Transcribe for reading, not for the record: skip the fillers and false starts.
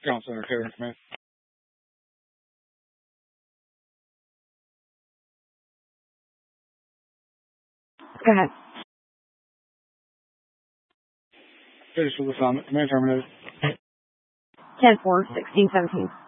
Ground Center, Catering Command. Go ahead. Finished with assignment. Command terminated. 10-4, 16-17.